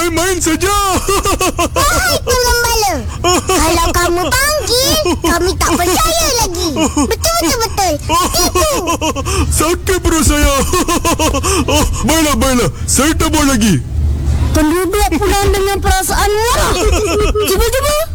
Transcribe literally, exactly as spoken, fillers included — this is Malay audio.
main-main saja. Wahai pengembala, kalau kamu panggil, kami tak percaya lagi. Betul-betul. Tipu. Sakit perut saya. Oh, baiklah, baiklah. Saya tabur lagi. Penduduk pulang dengan perasaan marah. Cuba-cuba.